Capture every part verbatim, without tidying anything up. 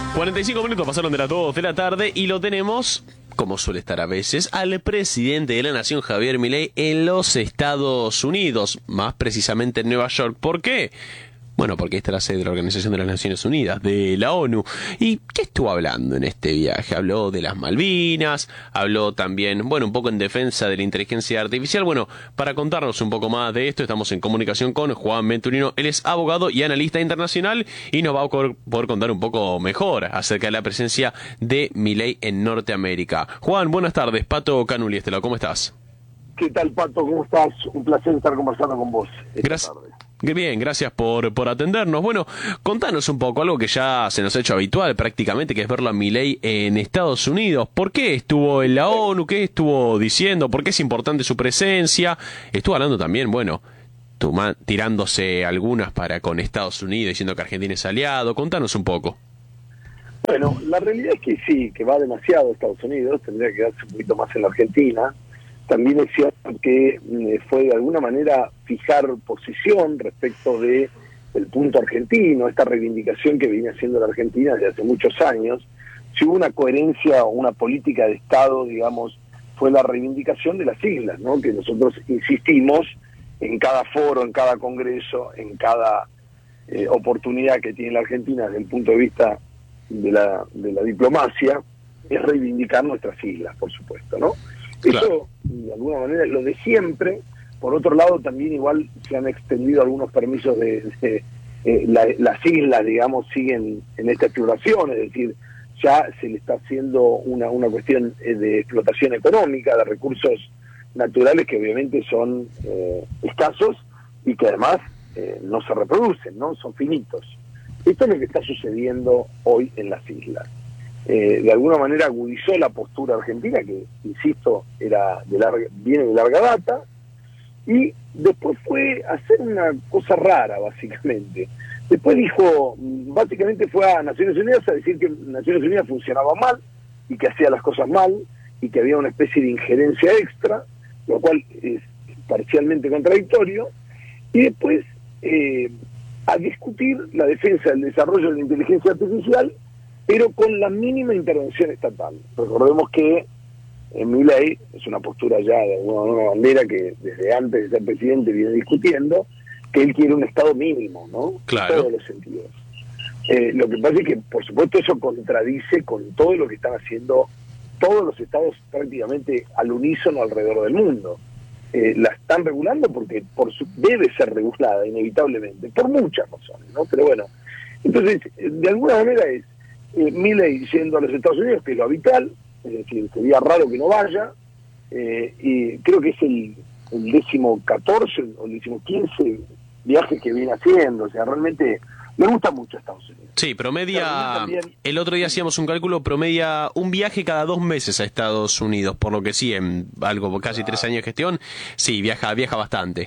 cuarenta y cinco minutos pasaron de las dos de la tarde y lo tenemos, como suele estar a veces, al presidente de la nación, Javier Milei, en los Estados Unidos, más precisamente en Nueva York. ¿Por qué? Bueno, porque esta es la sede de la Organización de las Naciones Unidas, de la ONU. ¿Y qué estuvo hablando en este viaje? Habló de las Malvinas, habló también, bueno, un poco en defensa de la inteligencia artificial. Bueno, para contarnos un poco más de esto, estamos en comunicación con Juan Venturino. Él es abogado y analista internacional y nos va a poder contar un poco mejor acerca de la presencia de Milei en Norteamérica. Juan, buenas tardes. Pato Canuli, Estela, ¿cómo estás? ¿Qué tal, Pato? ¿Cómo estás? Un placer estar conversando con vos esta Gracias. tarde. Bien, gracias por, por atendernos. Bueno, contanos un poco, algo que ya se nos ha hecho habitual prácticamente, que es verlo a Milei en Estados Unidos. ¿Por qué estuvo en la ONU? ¿Qué estuvo diciendo? ¿Por qué es importante su presencia? Estuvo hablando también, bueno, tuma, tirándose algunas para con Estados Unidos, diciendo que Argentina es aliado. Contanos un poco. Bueno, la realidad es que sí, que va demasiado a Estados Unidos, tendría que quedarse un poquito más en la Argentina. También es cierto que eh, fue de alguna manera fijar posición respecto de el punto argentino, esta reivindicación que viene haciendo la Argentina desde hace muchos años. Si hubo una coherencia o una política de Estado, digamos, fue la reivindicación de las islas, ¿no? Que nosotros insistimos en cada foro, en cada congreso, en cada eh, oportunidad que tiene la Argentina desde el punto de vista de la, de la diplomacia, es reivindicar nuestras islas, por supuesto, ¿no? Claro. Eso, de alguna manera, lo de siempre. Por otro lado, también igual se han extendido algunos permisos de... de eh, la, las islas, digamos, siguen en esta exploración, es decir, ya se le está haciendo una, una cuestión de explotación económica, de recursos naturales que obviamente son eh, escasos y que además eh, no se reproducen, ¿no? Son finitos. Esto es lo que está sucediendo hoy en las islas. Eh, de alguna manera agudizó la postura argentina, que, insisto, era de larga, viene de larga data, y después fue a hacer una cosa rara, básicamente. Después dijo, básicamente fue a Naciones Unidas a decir que Naciones Unidas funcionaba mal, y que hacía las cosas mal, y que había una especie de injerencia extra, lo cual es parcialmente contradictorio, y después eh, a discutir la defensa del desarrollo de la inteligencia artificial, pero con la mínima intervención estatal. Recordemos que eh, Milei es una postura ya de una, una bandera que desde antes de ser presidente viene discutiendo, que él quiere un Estado mínimo, ¿no? Claro. En todos los sentidos. Eh, lo que pasa es que, por supuesto, eso contradice con todo lo que están haciendo todos los estados prácticamente al unísono alrededor del mundo. Eh, la están regulando porque por su, debe ser regulada, inevitablemente, por muchas razones, ¿no? Pero bueno, entonces, de alguna manera es Eh, Milei yendo a los Estados Unidos, que es lo habitual, es decir, sería raro que no vaya, eh, y creo que es el, el décimo catorce o el décimo quince viaje que viene haciendo, o sea, realmente me gusta mucho Estados Unidos. Sí, promedia, también, el otro día hacíamos un cálculo, promedia un viaje cada dos meses a Estados Unidos, por lo que sí, en algo casi tres años de gestión, sí, viaja, viaja bastante.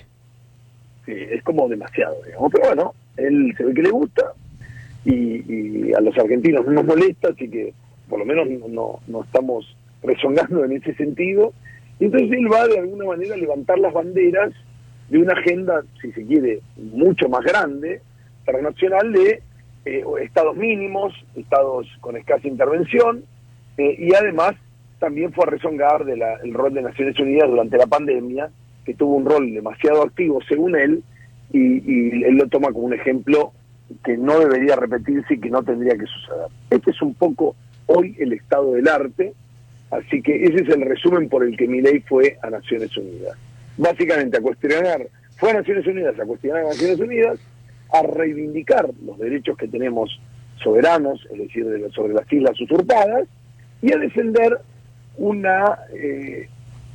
Sí, es como demasiado, digamos, pero bueno, él se ve que le gusta, Y, y a los argentinos no nos molesta, así que por lo menos no, no, no estamos rezongando en ese sentido. Y entonces él va de alguna manera a levantar las banderas de una agenda, si se quiere, mucho más grande, internacional, de eh, estados mínimos, estados con escasa intervención, eh, y además también fue a rezongar del de rol de Naciones Unidas durante la pandemia, que tuvo un rol demasiado activo según él, y, y él lo toma como un ejemplo que no debería repetirse y que no tendría que suceder. Este es un poco hoy el estado del arte, así que ese es el resumen por el que Milei fue a Naciones Unidas. Básicamente a cuestionar, fue a Naciones Unidas a cuestionar a Naciones Unidas, a reivindicar los derechos que tenemos soberanos, es decir, de, sobre las islas usurpadas, y a defender una, eh,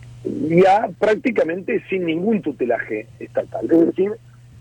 ya prácticamente sin ningún tutelaje estatal, es decir,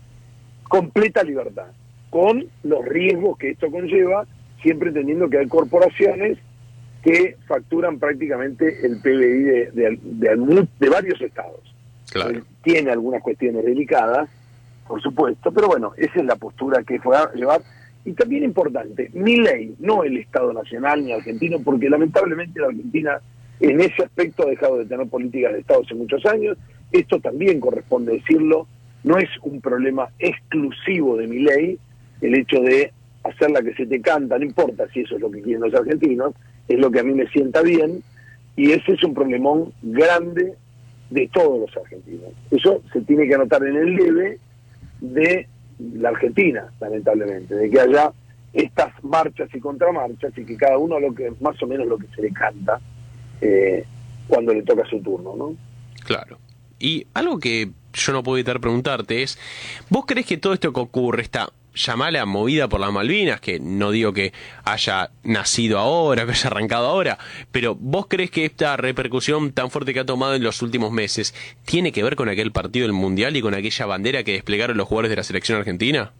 completa libertad, con los riesgos que esto conlleva, siempre entendiendo que hay corporaciones que facturan prácticamente el P B I de, de, de, de varios estados. Claro. Tiene algunas cuestiones delicadas, por supuesto, pero bueno, esa es la postura que fue a llevar. Y también importante, Milei, no el Estado Nacional ni argentino, porque lamentablemente la Argentina en ese aspecto ha dejado de tener políticas de Estado hace muchos años. Esto también corresponde decirlo, no es un problema exclusivo de Milei, el hecho de hacer la que se te canta, no importa si eso es lo que quieren los argentinos, es lo que a mí me sienta bien, y ese es un problemón grande de todos los argentinos. Eso se tiene que anotar en el debe de la Argentina, lamentablemente, de que haya estas marchas y contramarchas y que cada uno lo que más o menos lo que se le canta eh, cuando le toca su turno, ¿no? Claro. Y algo que yo no puedo evitar preguntarte es, ¿vos creés que todo esto que ocurre, esta llamala movida por las Malvinas, que no digo que haya nacido ahora, que haya arrancado ahora, pero vos creés que esta repercusión tan fuerte que ha tomado en los últimos meses tiene que ver con aquel partido del Mundial y con aquella bandera que desplegaron los jugadores de la selección argentina?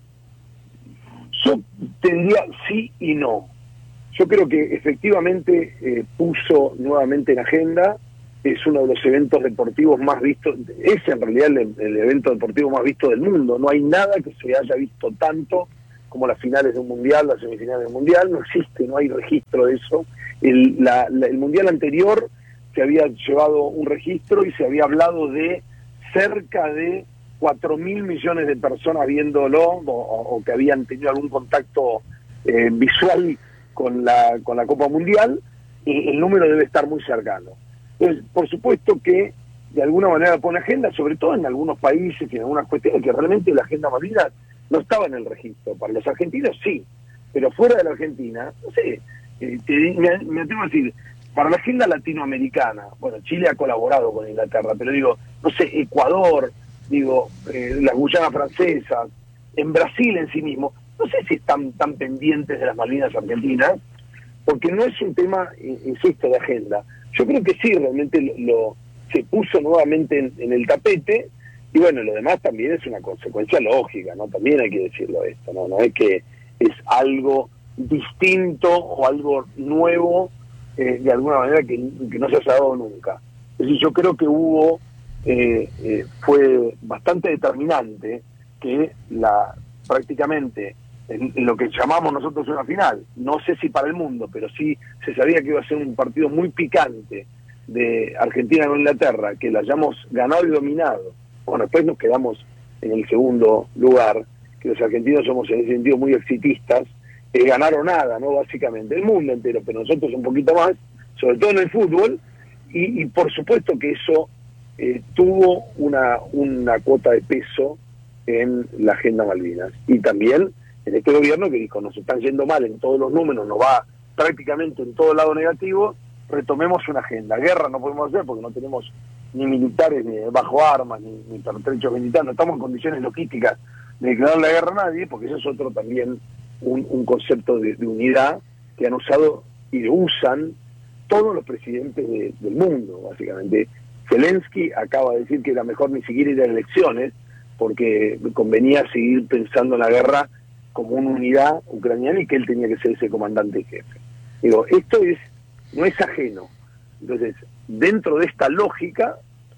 Yo tendría sí y no. Yo creo que efectivamente eh, puso nuevamente en agenda, es uno de los eventos deportivos más vistos, es en realidad el, el evento deportivo más visto del mundo. No hay nada que se haya visto tanto como las finales de un mundial, las semifinales de un mundial, no existe, no hay registro de eso. El, la, la, el mundial anterior se había llevado un registro y se había hablado de cerca de cuatro mil millones de personas viéndolo o, o que habían tenido algún contacto eh, visual con la, con la Copa Mundial, y el número debe estar muy cercano. Entonces, por supuesto que de alguna manera pone agenda, sobre todo en algunos países y en algunas cuestiones que realmente la agenda Malvinas no estaba en el registro. Para los argentinos sí, pero fuera de la Argentina, no sé, eh, te, me, me atrevo a decir, para la agenda latinoamericana, bueno, Chile ha colaborado con Inglaterra, pero digo, no sé, Ecuador, digo, eh, las Guyanas francesas, en Brasil en sí mismo, no sé si están tan pendientes de las Malvinas argentinas, porque no es un tema, insisto, de agenda. Yo creo que sí, realmente lo, lo se puso nuevamente en, en el tapete, y bueno, lo demás también es una consecuencia lógica, ¿no? También hay que decirlo esto, ¿no? No es que es algo distinto o algo nuevo, eh, de alguna manera que, que no se haya dado nunca. Es decir, yo creo que hubo, eh, eh, fue bastante determinante que la prácticamente en, en lo que llamamos nosotros una final, no sé si para el mundo, pero sí se sabía que iba a ser un partido muy picante de Argentina con Inglaterra, que la hayamos ganado y dominado. Bueno, después nos quedamos en el segundo lugar, que los argentinos somos en ese sentido muy exitistas, eh, ganar o nada, ¿no? Básicamente, el mundo entero, pero nosotros un poquito más, sobre todo en el fútbol, y, y por supuesto que eso eh, tuvo una, una cuota de peso en la agenda Malvinas. Y también en este gobierno que dijo, nos están yendo mal en todos los números, nos va prácticamente en todo lado negativo, retomemos una agenda. Guerra no podemos hacer porque no tenemos ni militares, ni bajo armas, ni, ni pertrechos militares, no estamos en condiciones logísticas de declarar la guerra a nadie, porque eso es otro también un, un concepto de, de unidad que han usado y lo usan todos los presidentes de, del mundo, básicamente. Zelensky acaba de decir que era mejor ni siquiera ir a elecciones, porque convenía seguir pensando en la guerra como una unidad ucraniana y que él tenía que ser ese comandante jefe. Digo, esto es no es ajeno. Entonces, dentro de esta lógica,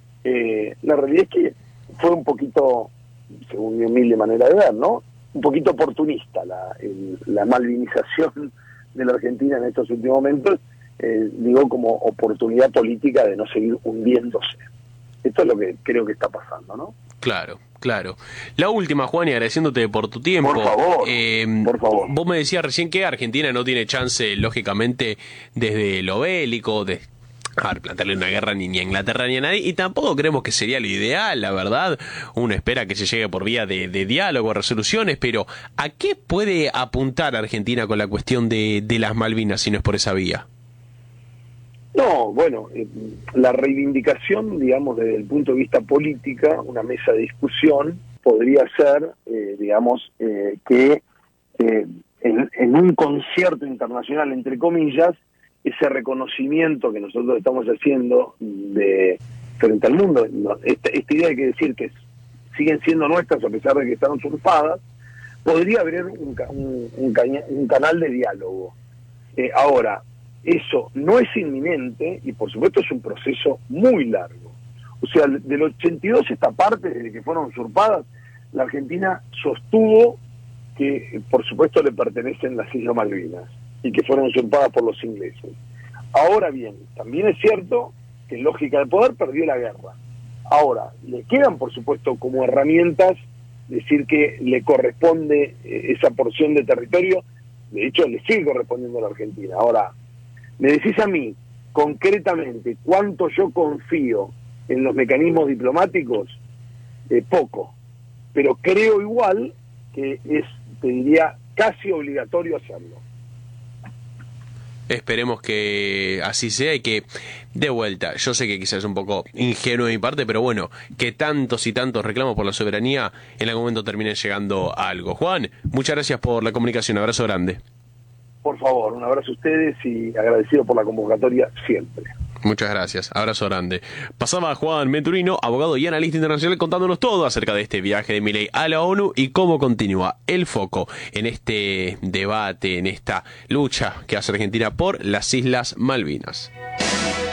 eh, la realidad es que fue un poquito, según mi humilde manera de ver, ¿no? Un poquito oportunista la, el, la malvinización de la Argentina en estos últimos momentos, eh, digo, como oportunidad política de no seguir hundiéndose. Esto es lo que creo que está pasando, ¿no? Claro, claro. La última, Juan, y agradeciéndote por tu tiempo. Por favor, eh, por favor. Vos me decías recién que Argentina no tiene chance, lógicamente, desde lo bélico, de a ver, plantearle una guerra ni, ni a Inglaterra ni a nadie, y tampoco creemos que sería lo ideal, la verdad. Uno espera que se llegue por vía de, de diálogo, resoluciones, pero ¿a qué puede apuntar Argentina con la cuestión de, de las Malvinas si no es por esa vía? No, bueno, eh, la reivindicación, digamos, desde el punto de vista política, una mesa de discusión, podría ser, eh, digamos, eh, que eh, en, en un concierto internacional, entre comillas, ese reconocimiento que nosotros estamos haciendo de frente al mundo, esta, esta idea hay que decir que siguen siendo nuestras a pesar de que están usurpadas, podría haber un, un, un, caña, un canal de diálogo. Eh, ahora, eso no es inminente y por supuesto es un proceso muy largo. O sea, del ochenta y dos esta parte, desde que fueron usurpadas, la Argentina sostuvo que por supuesto le pertenecen las Islas Malvinas y que fueron usurpadas por los ingleses. Ahora bien, también es cierto que en lógica de poder perdió la guerra. Ahora, le quedan por supuesto como herramientas decir que le corresponde esa porción de territorio de hecho le sigo respondiendo a la Argentina. Ahora, me decís a mí, concretamente, cuánto yo confío en los mecanismos diplomáticos, eh, poco, pero creo igual que es, te diría, casi obligatorio hacerlo. Esperemos que así sea y que, de vuelta, yo sé que quizás es un poco ingenuo de mi parte, pero bueno, que tantos y tantos reclamos por la soberanía en algún momento terminen llegando a algo. Juan, muchas gracias por la comunicación, abrazo grande. Por favor, un abrazo a ustedes y agradecido por la convocatoria siempre. Muchas gracias, abrazo grande. Pasaba Juan Venturino, abogado y analista internacional, contándonos todo acerca de este viaje de Milei a la ONU y cómo continúa el foco en este debate, en esta lucha que hace Argentina por las Islas Malvinas.